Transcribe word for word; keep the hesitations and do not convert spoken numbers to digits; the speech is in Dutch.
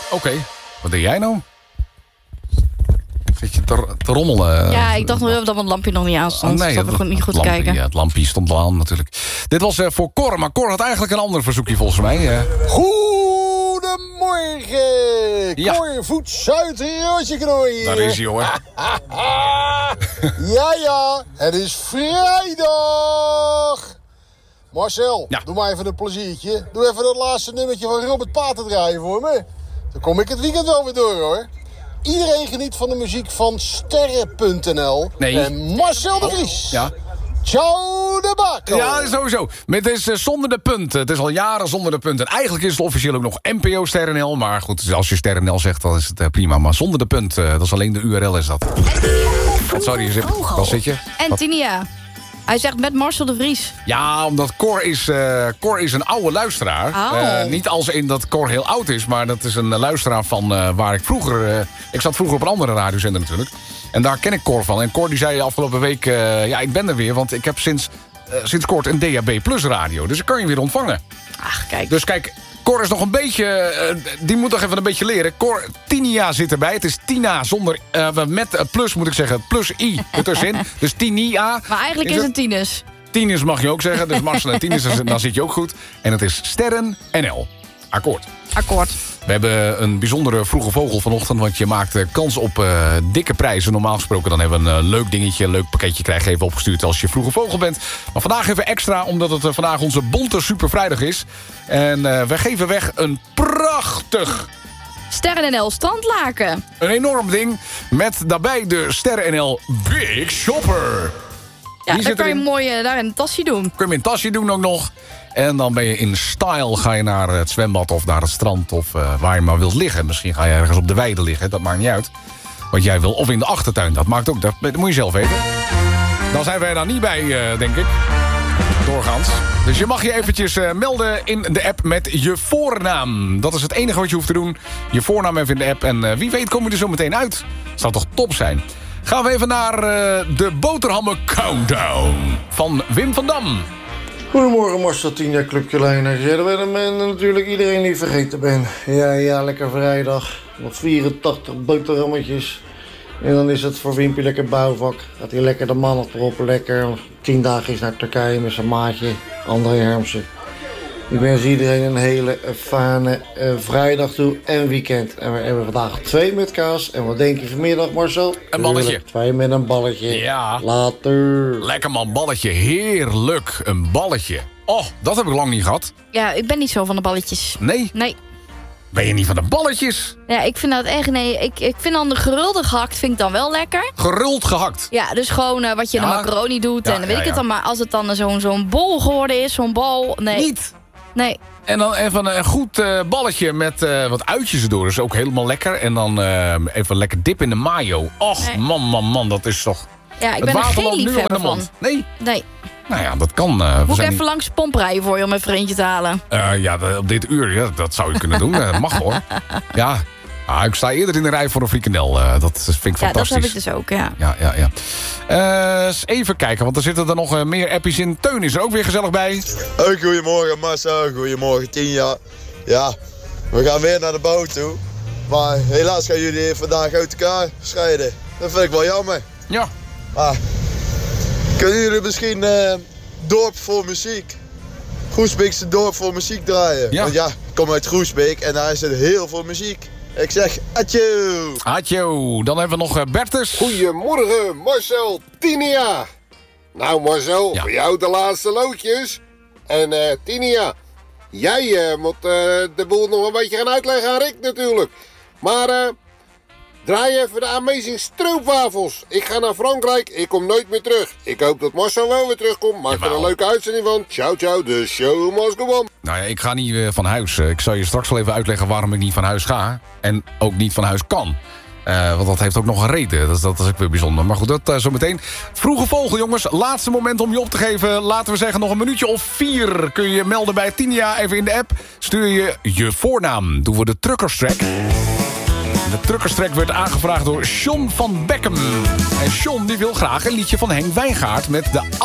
Oké, okay. Wat doe jij nou? Zit je te, te rommelen? Ja, ik dacht nog even dat mijn lampje nog niet aan stond. Oh, nee, ik zat er gewoon niet goed lampje, te kijken. Ja, het lampje stond al aan natuurlijk. Dit was uh, voor Cor, maar Cor had eigenlijk een ander verzoekje volgens mij. Uh. Goedemorgen! Ja. Cor voet Zuid, Rosje Knooi. Daar is hij hoor. Ja, ja, het is vrijdag. Marcel, ja. Doe maar even een pleziertje. Doe even dat laatste nummertje van Robert Paten draaien voor me. Dan kom ik het weekend wel weer door hoor. Iedereen geniet van de muziek van sterren punt n l. Nee. En Marcel de Vries. Oh, ja. Ciao de Bakko. Ja, sowieso. Het is uh, zonder de punten. Het is al jaren zonder de punten. En eigenlijk is het officieel ook nog N P O Sterren N L. Maar goed, als je Sterren N L zegt, dan is het uh, prima. Maar zonder de punt, uh, dat is alleen de U R L is dat. Wat sorry, Zip. Waar zit je? En Wat? Tinia. Hij zegt met Marcel de Vries. Ja, omdat Cor is, uh, Cor is een oude luisteraar. Oh. Uh, niet als in dat Cor heel oud is, maar dat is een uh, luisteraar van uh, waar ik vroeger... Uh, ik zat vroeger op een andere radiozender natuurlijk. En daar ken ik Cor van. En Cor die zei afgelopen week... Uh, ja, ik ben er weer, want ik heb sinds, uh, sinds kort een D A B Plus radio. Dus ik kan je weer ontvangen. Ach, kijk. Dus kijk... Cor is nog een beetje... Uh, die moet nog even een beetje leren. Cor, Tinia zit erbij. Het is Tina zonder... Uh, met uh, plus moet ik zeggen. Plus I ertussenin. Dus Tinia. Maar eigenlijk is, is het Tinus. Tinus mag je ook zeggen. Dus Marcel en Tinus, dan zit je ook goed. En het is Sterren N L. Akkoord. Akkoord. We hebben een bijzondere vroege vogel vanochtend. Want je maakt kans op uh, dikke prijzen. Normaal gesproken dan hebben we een uh, leuk dingetje. Een leuk pakketje krijg je even opgestuurd als je vroege vogel bent. Maar vandaag even extra. Omdat het uh, vandaag onze bonte supervrijdag is. En uh, we geven weg een prachtig... Sterren N L strandlaken. Een enorm ding. Met daarbij de Sterren N L Big Shopper. Ja, dan kan je mooi uh, daar in een tasje doen. Kun je hem in een tasje doen ook nog. En dan ben je in style, ga je naar het zwembad of naar het strand... of uh, waar je maar wilt liggen. Misschien ga je ergens op de weide liggen, dat maakt niet uit. Wat jij wil, of in de achtertuin, dat maakt ook, dat, dat moet je zelf weten. Dan zijn wij daar niet bij, uh, denk ik. Doorgaans. Dus je mag je eventjes uh, melden in de app met je voornaam. Dat is het enige wat je hoeft te doen. Je voornaam even in de app. En uh, wie weet komen we er zo meteen uit. Zou toch top zijn. Gaan we even naar uh, de boterhammen countdown van Wim van Dam. Goedemorgen Marcel, Tinia, Clubje Leijner. Ja, dat ben en natuurlijk iedereen die vergeten ben. Ja, ja, lekker vrijdag. Nog vierentachtig boterhammetjes. En dan is het voor Wimpy lekker bouwvak. Gaat hij lekker de mannen proppen, lekker. Tien dagen is naar Turkije met zijn maatje, André Hermsen. Ik wens iedereen een hele fijne uh, vrijdag toe en weekend. En we hebben vandaag twee met kaas. En wat denk je vanmiddag, Marcel? Een balletje. Twee met een balletje. Ja. Later. Lekker man, balletje. Heerlijk. Een balletje. Oh, dat heb ik lang niet gehad. Ja, ik ben niet zo van de balletjes. Nee? Nee. Ben je niet van de balletjes? Ja, ik vind dat echt... Nee, ik, ik vind dan de gerulde gehakt vind ik dan wel lekker. Geruld gehakt? Ja, dus gewoon uh, wat je in Ja. de macaroni doet. Ja, en dan weet ja, ik het ja. dan. Maar als het dan zo'n zo'n bol geworden is, zo'n bal... Nee. Niet? Nee. En dan even een goed uh, balletje met uh, wat uitjes erdoor. Dat is ook helemaal lekker. En dan uh, even lekker dip in de mayo. Och, Nee. man, man, man, dat is toch... Ja, ik Het ben er water geen loopt nu al in liefhebber de van. mond. Nee? Nee. Nou ja, dat kan. Uh, we Moet ik zijn even niet... langs de pomp rijden voor je om even eentje te halen? Uh, ja, de- op dit uur, ja, dat zou je kunnen doen. Dat mag hoor. Ja, ah, ik sta eerder in de rij voor een frikandel. Uh, dat vind ik Ja, dat fantastisch. heb ik dus ook, ja. Ja, ja, ja. Uh, eens even kijken, want er zitten er nog uh, meer appies in. Teun is er ook weer gezellig bij. Hey, goedemorgen Marcel, goedemorgen Tinia. Ja, we gaan weer naar de bouw toe. Maar helaas gaan jullie vandaag uit elkaar scheiden. Dat vind ik wel jammer. Ja. Maar kunnen jullie misschien uh, dorp voor muziek? Groesbeekse dorp voor muziek draaien? Ja. Want ja, ik kom uit Groesbeek en daar is er heel veel muziek. Ik zeg atjo. Atjo, dan hebben we nog uh, Bertus. Goedemorgen, Marcel, Tinia. Nou Marcel, Ja. voor jou de laatste loodjes. En uh, Tinia, jij uh, moet uh, de boel nog een beetje gaan uitleggen aan Rick natuurlijk. Maar uh, draai even de Amazing stroopwafels. Ik ga naar Frankrijk, ik kom nooit meer terug. Ik hoop dat Marcel wel weer terugkomt. Maak er Jawel. een leuke uitzending van. Ciao, ciao, de show must go on. Nou ja, ik ga niet uh, van huis. Uh, ik zal je straks wel even uitleggen waarom ik niet van huis ga. En ook niet van huis kan. Uh, want dat heeft ook nog een reden. Dat is, dat is ook weer bijzonder. Maar goed, dat uh, zometeen. Vroege vogel, jongens. Laatste moment om je op te geven. Laten we zeggen, nog een minuutje of vier. Kun je je melden bij Tinia even in de app. Stuur je je voornaam. Doen we de truckerstrack. De truckerstrack werd aangevraagd door Sean van Beckham. En Sean die wil graag een liedje van Henk Wijngaard met de